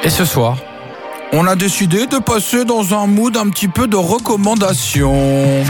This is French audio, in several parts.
Et ce soir, on a décidé de passer dans un mood un petit peu de recommandation.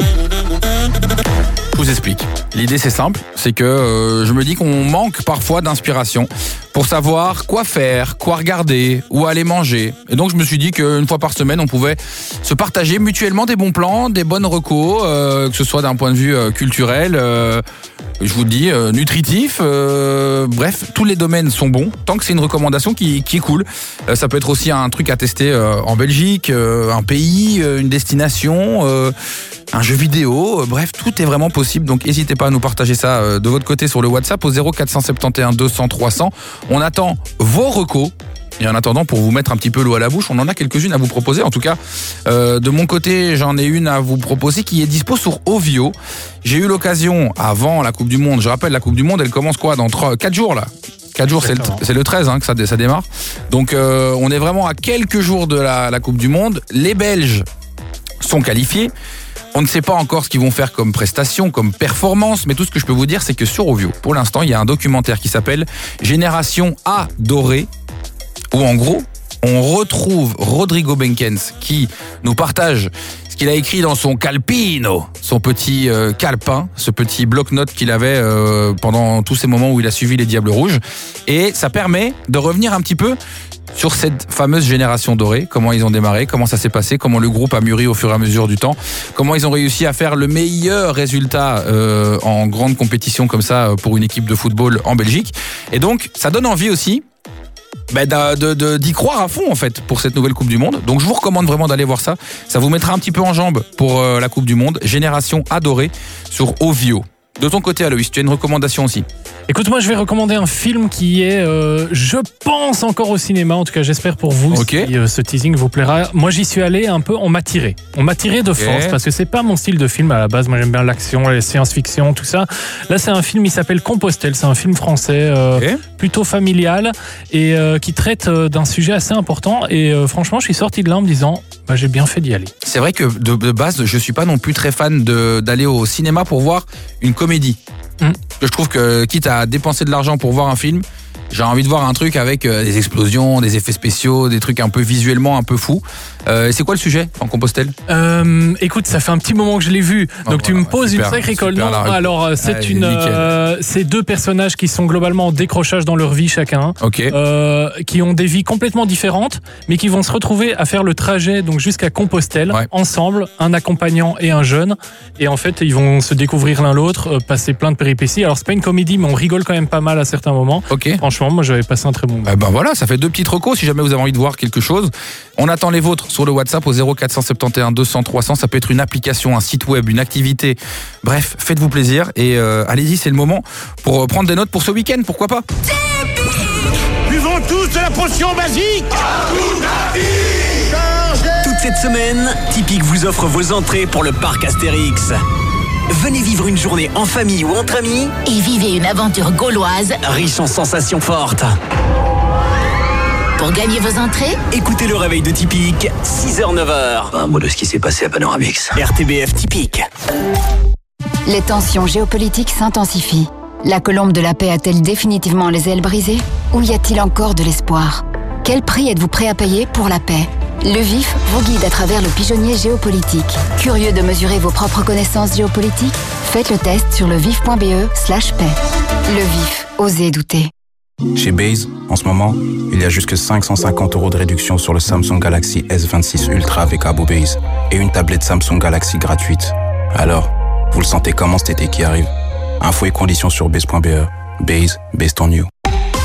Je vous explique. L'idée c'est simple, c'est que je me dis qu'on manque parfois d'inspiration pour savoir quoi faire, quoi regarder, où aller manger. Et donc je me suis dit qu'une fois par semaine, on pouvait se partager mutuellement des bons plans, des bonnes recos, que ce soit d'un point de vue culturel, je vous dis, nutritif, bref, tous les domaines sont bons, tant que c'est une recommandation qui est cool. Ça peut être aussi un truc à tester en Belgique, un pays, une destination, un jeu vidéo, bref, tout est vraiment possible. Donc n'hésitez pas à nous partager ça de votre côté sur le WhatsApp au 0471 200 300. On attend vos recos. Et en attendant, pour vous mettre un petit peu l'eau à la bouche, on en a quelques-unes à vous proposer. En tout cas, de mon côté, j'en ai une à vous proposer qui est dispo sur Ovio. J'ai eu l'occasion, avant la Coupe du Monde, je rappelle, la Coupe du Monde, elle commence quoi, dans 4 jours là. 4 jours, c'est le 13 que ça démarre. Donc on est vraiment à quelques jours de la Coupe du Monde. Les Belges sont qualifiés. On ne sait pas encore ce qu'ils vont faire comme prestation, comme performance, mais tout ce que je peux vous dire, c'est que sur Ovio, pour l'instant, il y a un documentaire qui s'appelle Génération A dorée, où en gros, on retrouve Rodrigo Benkens qui nous partage ce qu'il a écrit dans son Calpino, son petit calepin, ce petit bloc-notes qu'il avait pendant tous ces moments où il a suivi les Diables Rouges. Et ça permet de revenir un petit peu sur cette fameuse génération dorée, comment ils ont démarré, comment ça s'est passé, comment le groupe a mûri au fur et à mesure du temps, comment ils ont réussi à faire le meilleur résultat en grande compétition comme ça pour une équipe de football en Belgique. Et donc, ça donne envie aussi d'y croire à fond en fait pour cette nouvelle Coupe du Monde. Donc je vous recommande vraiment d'aller voir ça. Ça vous mettra un petit peu en jambe pour la Coupe du Monde. Génération adorée sur Ovio. De ton côté, Aloïs, tu as une recommandation aussi? Écoute, moi je vais recommander un film qui est, je pense, encore au cinéma. En tout cas, j'espère pour vous si ce teasing vous plaira. Moi j'y suis allé un peu, on m'a tiré de force parce que c'est pas mon style de film à la base. Moi j'aime bien l'action, la science-fiction, tout ça. Là c'est un film, il s'appelle Compostelle. C'est un film français plutôt familial et qui traite d'un sujet assez important. Et franchement, je suis sorti de là en me disant, j'ai bien fait d'y aller. C'est vrai que de base, je suis pas non plus très fan d'aller au cinéma pour voir une comédie. Je trouve que quitte à dépenser de l'argent pour voir un film, j'ai envie de voir un truc avec des explosions, des effets spéciaux, des trucs un peu visuellement un peu fous. C'est quoi le sujet en Compostelle? Écoute, ça fait un petit moment que je l'ai vu, donc tu me poses une sacrée colle. Non, alors c'est deux personnages qui sont globalement en décrochage dans leur vie chacun, qui ont des vies complètement différentes, mais qui vont se retrouver à faire le trajet donc jusqu'à Compostelle ensemble, un accompagnant et un jeune, et en fait ils vont se découvrir l'un l'autre, passer plein de péripéties. Alors c'est pas une comédie, mais on rigole quand même pas mal à certains moments. Franchement, moi j'avais passé un très bon moment. Voilà, ça fait 2 petites recos si jamais vous avez envie de voir quelque chose. On attend les vôtres sur le WhatsApp au 0471 200 300. Ça peut être une application, un site web, une activité. Bref, faites-vous plaisir et allez-y, c'est le moment pour prendre des notes pour ce week-end, pourquoi pas. Buvons tous de la potion basique. Toute cette semaine, Tipeee vous offre vos entrées pour le parc Astérix. Venez vivre une journée en famille ou entre amis et vivez une aventure gauloise riche en sensations fortes. Pour gagner vos entrées, écoutez le réveil de Tipeee, 6h-9h. Un mot de ce qui s'est passé à Panoramix. RTBF Tipeee. Les tensions géopolitiques s'intensifient. La colombe de la paix a-t-elle définitivement les ailes brisées? Ou y a-t-il encore de l'espoir? Quel prix êtes-vous prêt à payer pour la paix? Le VIF vous guide à travers le pigeonnier géopolitique. Curieux de mesurer vos propres connaissances géopolitiques? Faites le test sur levif.be/paix. Le VIF, osez douter. Chez Base, en ce moment, il y a jusque 550 € de réduction sur le Samsung Galaxy S26 Ultra avec Abo Base et une tablette Samsung Galaxy gratuite. Alors, vous le sentez comment cet été qui arrive? Infos et conditions sur base.be. Base, based on you.